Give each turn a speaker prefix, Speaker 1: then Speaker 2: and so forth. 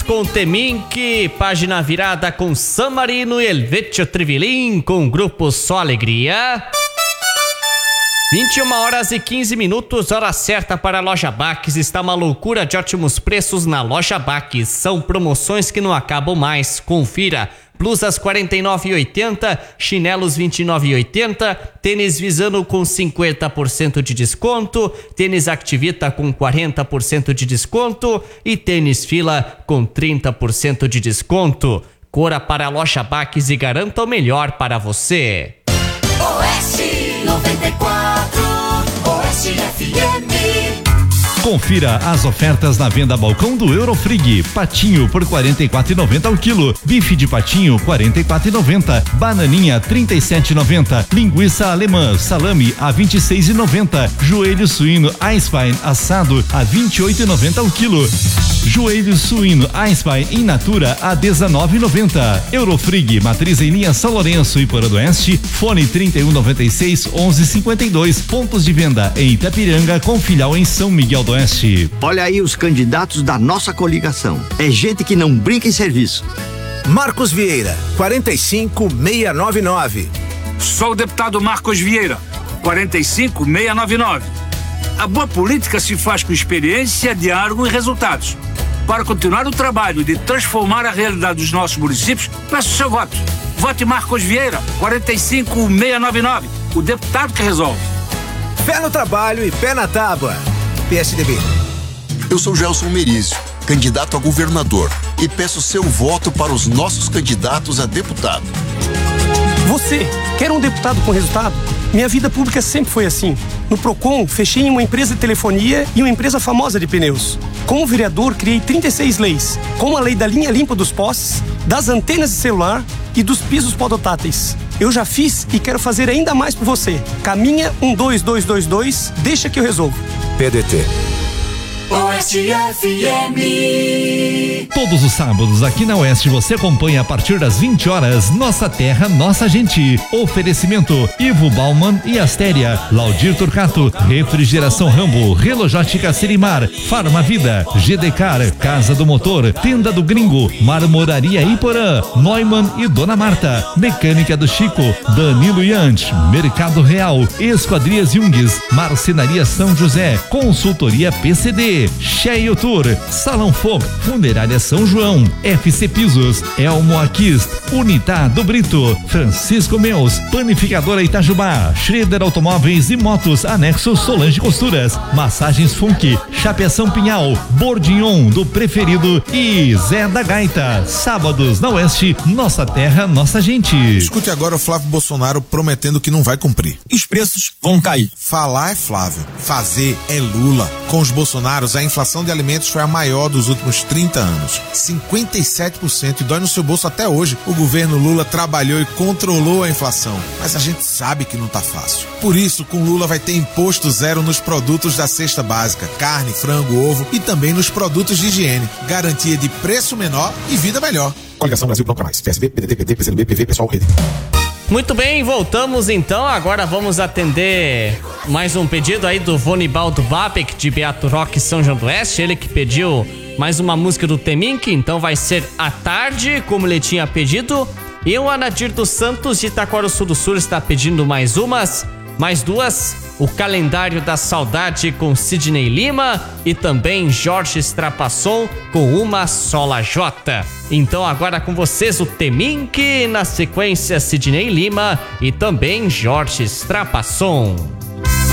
Speaker 1: com Temink, página virada com San Marino e Helvetio Trivelin com Grupo Só Alegria. 21h15, hora certa para a Loja Baques. Está uma loucura de ótimos preços na Loja Baques. São promoções que não acabam mais. Confira. Blusas R$ 49,80, chinelos R$ 29,80, tênis Visano com 50% de desconto, tênis Activita com 40% de desconto e tênis Fila com 30% de desconto. Corra para a Loja Baques e garanta o melhor para você.
Speaker 2: Oeste 94, Oeste FM.
Speaker 3: Confira as ofertas na venda balcão do Eurofrig. Patinho por R$ 44,90 ao quilo. Bife de patinho R$ 44,90. Bananinha R$ 37,90. Linguiça alemã salame a R$ 26,90. Joelho suíno Eisbein assado a R$ 28,90 ao quilo. Joelho suíno Eisbein in natura a R$ 19,90. Eurofrig, matriz em linha São Lourenço e Porodoeste. Fone 3196-1152. Pontos de venda em Itapiranga com filial em São Miguel do Oeste.
Speaker 4: Olha aí os candidatos da nossa coligação. É gente que não brinca em serviço.
Speaker 5: Marcos Vieira, 45699.
Speaker 6: Sou o deputado Marcos Vieira, 45699. A boa política se faz com experiência, diálogo e resultados. Para continuar o trabalho de transformar a realidade dos nossos municípios, peço o seu voto. Vote Marcos Vieira, 45699. O deputado que resolve.
Speaker 5: Pé no trabalho e pé na tábua. PSDB.
Speaker 7: Eu sou Gelson Merizio, candidato a governador, e peço seu voto para os nossos candidatos a deputado.
Speaker 8: Você quer um deputado com resultado? Minha vida pública sempre foi assim. No Procon, fechei em uma empresa de telefonia e uma empresa famosa de pneus. Como vereador, criei 36 leis, como a lei da linha limpa dos postes, das antenas de celular e dos pisos podotáteis. Eu já fiz e quero fazer ainda mais por você. Caminha 12222, deixa que eu resolvo.
Speaker 5: PDT.
Speaker 2: Oeste FM.
Speaker 3: Todos os sábados aqui na Oeste você acompanha a partir das 20 horas Nossa Terra, Nossa Gente. Oferecimento Ivo Bauman e Astéria, Laudir Turcato, Refrigeração Rambo, Relojótica Serimar, Farmavida, GDCar, Casa do Motor, Tenda do Gringo, Marmoraria Iporã, Neumann e Dona Marta, Mecânica do Chico, Danilo Yant, Mercado Real, Esquadrias Jungues, Marcenaria São José, Consultoria PCD, Cheio Tour, Salão Foc, Funerária São João, FC Pisos, Elmo Aquist, Unitá do Brito, Francisco Meus, Panificadora Itajubá, Schroeder Automóveis e Motos, Anexo Solange Costuras, Massagens Funk, Chapeação Pinhal, Bordignon do Preferido e Zé da Gaita. Sábados na Oeste, Nossa Terra, Nossa Gente.
Speaker 9: Escute agora o Flávio Bolsonaro prometendo que não vai cumprir.
Speaker 10: Os preços vão cair.
Speaker 9: Falar é Flávio, fazer é Lula. Com os Bolsonaros, a inflação de alimentos foi a maior dos últimos 30 anos. 57% e dói no seu bolso até hoje. O governo Lula trabalhou e controlou a inflação, mas a gente sabe que não tá fácil. Por isso, com Lula vai ter imposto zero nos produtos da cesta básica, carne, frango, ovo e também nos produtos de higiene. Garantia de preço menor e vida melhor.
Speaker 5: Coligação Brasil Não Pra Mais. PSB, PDT, PT, PCdoB, PV, Pessoal, Rede.
Speaker 1: Muito bem, voltamos então. Agora vamos atender mais um pedido aí do Vonibaldo Vapek de Beato Roque, São João do Oeste. Ele que pediu mais uma música do Temink, então vai ser À Tarde, como ele tinha pedido. E o Anadir dos Santos de Itaquaruçu do Sul está pedindo mais duas. O Calendário da Saudade com Sidney Lima e também Jorge Strapasson com Uma Sola J. Então agora com vocês o Temink, na sequência Sidney Lima e também Jorge Strapasson.